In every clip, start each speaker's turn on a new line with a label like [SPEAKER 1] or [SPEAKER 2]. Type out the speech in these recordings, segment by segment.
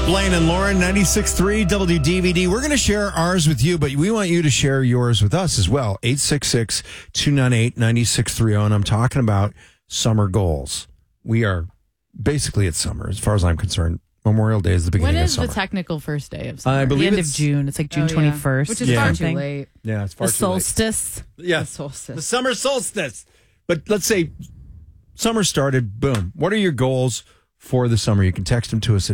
[SPEAKER 1] Blaine and Lauren, 96.3 WDVD. We're going to share ours with you, but we want you to share yours with us as well. 866-298-9630. And I'm talking about summer goals. We are basically at summer, as far as I'm concerned. Memorial Day is the beginning of summer.
[SPEAKER 2] When is the technical first day of summer?
[SPEAKER 1] I believe
[SPEAKER 3] the end of June. It's like June 21st.
[SPEAKER 2] Which is far too late.
[SPEAKER 1] Yeah, it's far
[SPEAKER 3] the
[SPEAKER 1] too late.
[SPEAKER 3] solstice.
[SPEAKER 1] Yeah,
[SPEAKER 2] The solstice.
[SPEAKER 1] the summer solstice. But let's say summer started, boom. What are your goals for the summer? You can text them to us at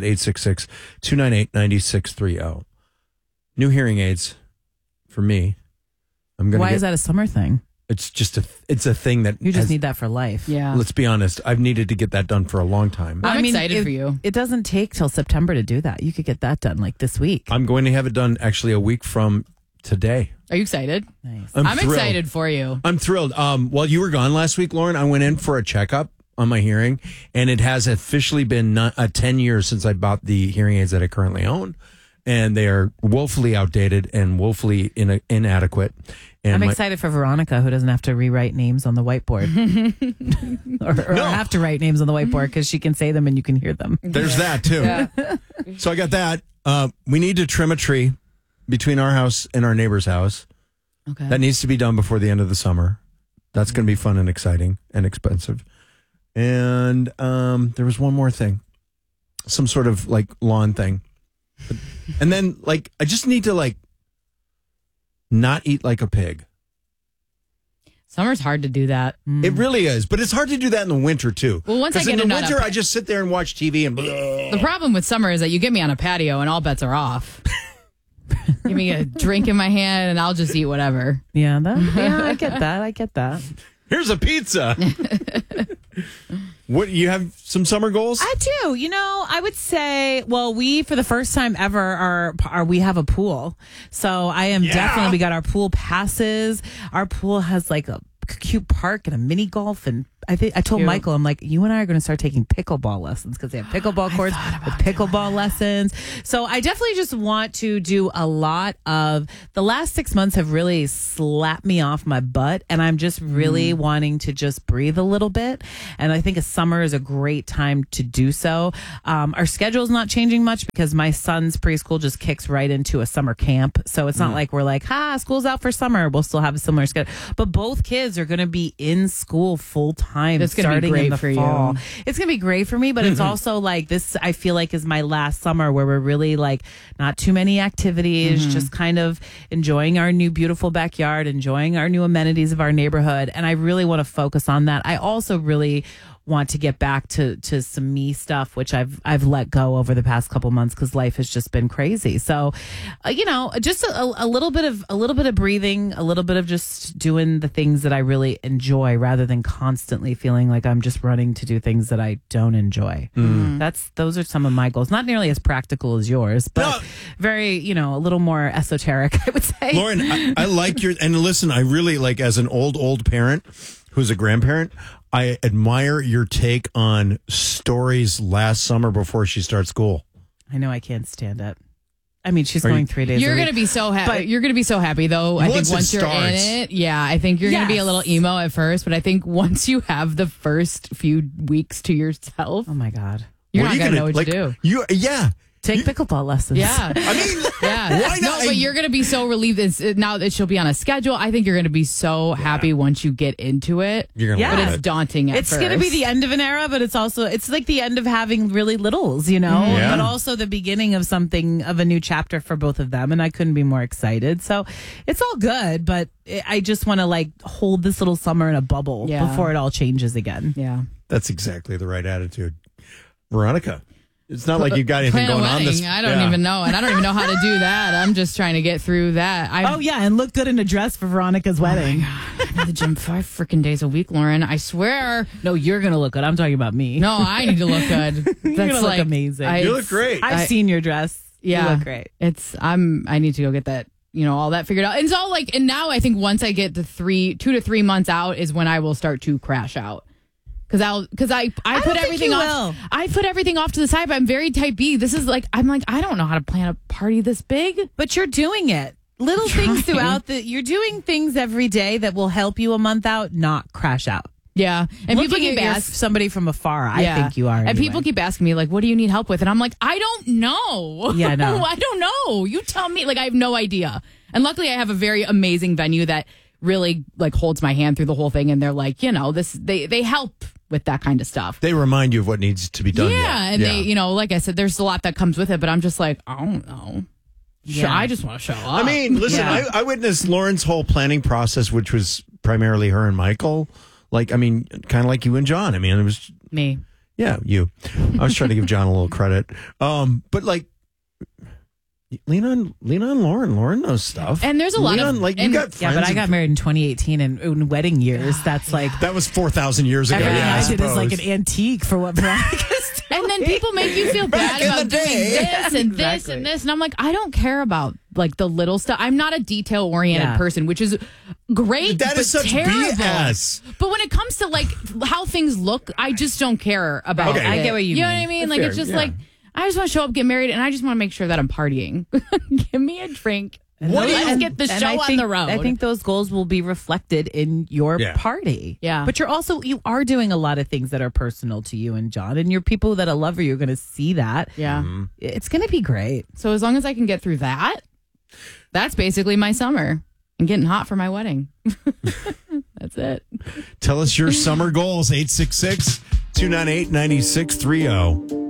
[SPEAKER 1] 866-298-9630. New hearing aids for me.
[SPEAKER 3] Why is that a summer thing?
[SPEAKER 1] It's just it's a thing that
[SPEAKER 3] You just need that for life.
[SPEAKER 2] Yeah.
[SPEAKER 1] Let's be honest. I've needed to get that done for a long time.
[SPEAKER 2] I'm excited for you.
[SPEAKER 3] It doesn't take till September to do that. You could get that done like this week.
[SPEAKER 1] I'm going to have it done actually a week from today.
[SPEAKER 2] Are you excited?
[SPEAKER 3] Nice.
[SPEAKER 2] I'm
[SPEAKER 1] thrilled.
[SPEAKER 2] excited for you.
[SPEAKER 1] I'm thrilled. While you were gone last week, Lauren, I went in for a checkup on my hearing, and it has officially been 10 years since I bought the hearing aids that I currently own, and they are woefully outdated and woefully inadequate. And
[SPEAKER 3] I'm excited for Veronica, who doesn't have to rewrite names on the whiteboard or have to write names on the whiteboard because she can say them and you can hear them.
[SPEAKER 1] There's that, too.
[SPEAKER 2] Yeah.
[SPEAKER 1] So I got that. We need to trim a tree between our house and our neighbor's house.
[SPEAKER 2] Okay.
[SPEAKER 1] That needs to be done before the end of the summer. That's going to be fun and exciting and expensive. And there was one more thing, some sort of like lawn thing. And then like, I just need to like not eat like a pig.
[SPEAKER 2] Summer's hard to do that.
[SPEAKER 1] It really is, but it's hard to do that in the winter too.
[SPEAKER 2] Well, once I
[SPEAKER 1] 'Cause
[SPEAKER 2] get
[SPEAKER 1] in the
[SPEAKER 2] a nut
[SPEAKER 1] winter,
[SPEAKER 2] up-
[SPEAKER 1] I just sit there and watch TV and
[SPEAKER 2] The problem with summer is that you get me on a patio and all bets are off. Give me a drink in my hand and I'll just eat whatever.
[SPEAKER 3] Yeah, I get that. I get that.
[SPEAKER 1] here's a pizza. What, you have some summer goals?
[SPEAKER 3] I do. You know, I would say, well, we, for the first time ever, we have a pool. So I am definitely, we got our pool passes. Our pool has like a cute park and a mini golf. And I told
[SPEAKER 2] Cute.
[SPEAKER 3] Michael, I'm like, you and I are going to start taking pickleball lessons because they have pickleball courts with pickleball lessons. So I definitely just want to do a lot of, the last 6 months have really slapped me off my butt. And I'm just really wanting to just breathe a little bit. And I think a summer is a great time to do so. Our schedule is not changing much because my son's preschool just kicks right into a summer camp. So it's not like we're like, school's out for summer. We'll still have a similar schedule. But both kids are going to be in school full time
[SPEAKER 2] That's gonna be
[SPEAKER 3] starting
[SPEAKER 2] great
[SPEAKER 3] in the
[SPEAKER 2] for you.
[SPEAKER 3] fall. It's going to be great for me, but it's also like this, I feel like is my last summer where we're really like not too many activities, just kind of enjoying our new beautiful backyard, enjoying our new amenities of our neighborhood. And I really want to focus on that. I also really want to get back to some me stuff, which I've let go over the past couple months because life has just been crazy. So, just a little bit of breathing, a little bit of just doing the things that I really enjoy, rather than constantly feeling like I'm just running to do things that I don't enjoy. Those are some of my goals. Not nearly as practical as yours, but very, a little more esoteric, I would say.
[SPEAKER 1] Lauren, I like your, and listen, I really like, as an old parent who's a grandparent, I admire your take on Story's last summer before she starts school.
[SPEAKER 3] I know I can't stand it. I mean, she's going 3 days a
[SPEAKER 2] You're
[SPEAKER 3] week.
[SPEAKER 2] going to be so happy. You're going to be so happy, though. I think once you're in it, I think you're going to be a little emo at first, but I think once you have the first few weeks to yourself,
[SPEAKER 3] Oh my God.
[SPEAKER 2] you're not going to know what to do.
[SPEAKER 3] Take pickleball lessons.
[SPEAKER 2] Yeah.
[SPEAKER 1] I mean,
[SPEAKER 2] Yeah.
[SPEAKER 1] why not?
[SPEAKER 2] No, but you're going to be so relieved now that she'll be on a schedule. I think you're going to be so happy once you get into it.
[SPEAKER 1] You're gonna
[SPEAKER 2] But
[SPEAKER 1] love
[SPEAKER 2] it's
[SPEAKER 1] it.
[SPEAKER 2] daunting at
[SPEAKER 3] It's
[SPEAKER 2] first.
[SPEAKER 3] going to be the end of an era, but it's like the end of having really littles,
[SPEAKER 1] Yeah.
[SPEAKER 3] but also the beginning of a new chapter for both of them. And I couldn't be more excited. So it's all good, but I just want to like hold this little summer in a bubble before it all changes again.
[SPEAKER 2] Yeah.
[SPEAKER 1] That's exactly the right attitude. Veronica, it's not like you've got anything
[SPEAKER 2] Plan a
[SPEAKER 1] going on
[SPEAKER 2] wedding.
[SPEAKER 1] this.
[SPEAKER 2] I don't even know. And I don't even know how to do that. I'm just trying to get through that.
[SPEAKER 3] And look good in a dress for Veronica's wedding.
[SPEAKER 2] I go to the gym 5 freaking days a week, Lauren. I swear.
[SPEAKER 3] No, you're going to look good. I'm talking about me.
[SPEAKER 2] No, I need to look good. That's
[SPEAKER 3] You're gonna look amazing.
[SPEAKER 1] You look great.
[SPEAKER 3] I've seen your dress.
[SPEAKER 2] Yeah.
[SPEAKER 3] You look great.
[SPEAKER 2] I need to go get that, all that figured out. And so and now I think once I get to 2 to 3 months out is when I will start to crash out. Because I put everything off. I put everything off to the side, but I'm very type B. This is I don't know how to plan a party this big.
[SPEAKER 3] But you're doing it. Little things throughout you're doing things every day that will help you a month out, not crash out.
[SPEAKER 2] Yeah. And people keep
[SPEAKER 3] asking somebody from afar. I think you are.
[SPEAKER 2] And
[SPEAKER 3] anyway.
[SPEAKER 2] people keep asking me, like, what do you need help with? And I'm like, I don't know.
[SPEAKER 3] Yeah, no.
[SPEAKER 2] I don't know. You tell me. Like, I have no idea. And luckily, I have a very amazing venue that really, like, holds my hand through the whole thing. And they're like, they help with that kind of stuff.
[SPEAKER 1] They remind you of what needs to be done.
[SPEAKER 2] Yeah. And they, like I said, there's a lot that comes with it. But I'm just like, I don't know. Yeah. I just want to show up.
[SPEAKER 1] I mean, listen, I witnessed Lauren's whole planning process, which was primarily her and Michael. Like, I mean, kind of like you and John. I mean, it was
[SPEAKER 2] me.
[SPEAKER 1] Yeah, you. I was trying to give John a little credit. But like, lean on Lauren. Lauren knows stuff.
[SPEAKER 2] And there's a lot of
[SPEAKER 1] like you got.
[SPEAKER 3] Yeah, but I got married in 2018, and in wedding years, that's like
[SPEAKER 1] that was 4,000 years ago.
[SPEAKER 3] Everything
[SPEAKER 1] I
[SPEAKER 3] did is like an antique for what Veronica's doing.
[SPEAKER 2] And then people make you feel bad about doing this and this and this, and I'm like, I don't care about like the little stuff. I'm not a detail oriented person, which is great.
[SPEAKER 1] That is such
[SPEAKER 2] terrible.
[SPEAKER 1] BS.
[SPEAKER 2] But when it comes to like how things look, I just don't care about.
[SPEAKER 3] Okay. I get what you mean.
[SPEAKER 2] You know what I mean?
[SPEAKER 1] That's
[SPEAKER 2] like
[SPEAKER 1] fair,
[SPEAKER 2] it's just like I just want to show up, get married, and I just want to make sure that I'm partying. Give me a drink. Let's get the show on the road.
[SPEAKER 3] I think those goals will be reflected in your party.
[SPEAKER 2] Yeah.
[SPEAKER 3] But you are doing a lot of things that are personal to you and John, and your people that love you are going to see that.
[SPEAKER 2] Yeah.
[SPEAKER 1] Mm-hmm.
[SPEAKER 3] It's going to be great.
[SPEAKER 2] So as long as I can get through that, that's basically my summer and getting hot for my wedding. That's it.
[SPEAKER 1] Tell us your summer goals, 866-298-9630.